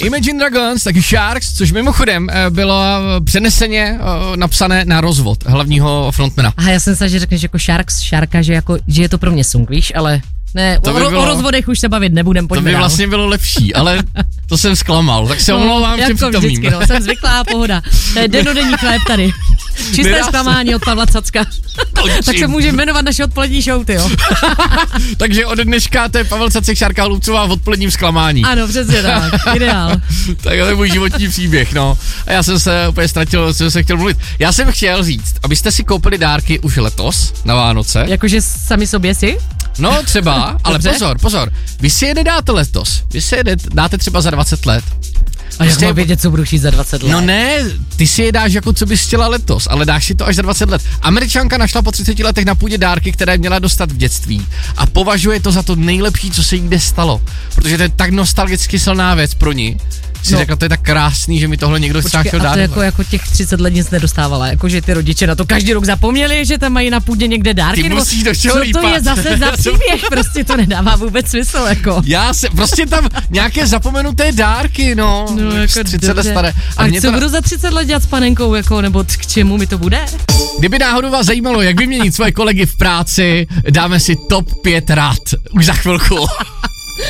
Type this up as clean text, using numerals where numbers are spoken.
Imagine Dragons, taky Sharks, což mimochodem bylo přeneseně napsané na rozvod hlavního frontmana. Aha, já jsem se, že řekneš jako Sharks, Sharka, že je to pro mě song, víš, ale ne, o rozvodech už se bavit nebudem, pojďme To by dál. vlastně bylo lepší, ale to jsem zklamal, tak se omlouvám všem jako přítomným. vždycky, no, jsem zvyklá, pohoda. To je dennodenní chléb tady. Čisté zklamání od Pavla Cacka. Tak se může jmenovat naše odpolední show, tyjo. Takže od dneška to je Pavel Cacek, Šárka Holubcová v odpoledním zklamání. Ano, přesně tak, ideál. Tak to je můj životní příběh, no. A já jsem se úplně ztratil, co jsem se chtěl mluvit. Já jsem chtěl říct, abyste si koupili dárky už letos na Vánoce. Jakože sami sobě si? No třeba, ale Dobře. pozor, vy si je nedáte letos, vy si je dáte třeba za 20 let. A jak mám vědět, co budu chtít za 20 let? No ne, ty si je dáš jako co bys chtěla letos, ale dáš si to až za 20 let. Američanka našla po 30 letech na půdě dárky, které měla dostat v dětství a považuje to za to nejlepší, co se jí kde stalo, protože to je tak nostalgicky silná věc pro ní. Si řekla, to je tak krásný, že mi tohle někdo třeba chtěl dát. A to jako těch 30 let nic nedostávala, jakože ty rodiče na to každý rok zapomněli, že tam mají na půdě někde dárky. Ty musíš do čeho co to je zase za příběh, prostě to nedává vůbec smysl, jako. Já se, prostě tam nějaké zapomenuté dárky, no jako 30 let staré. A co budu za 30 let dělat s panenkou, jako, nebo k čemu mi to bude? Kdyby náhodou vás zajímalo, jak vyměnit svoje kolegy v práci, dáme si top 5 rad už za chvilku.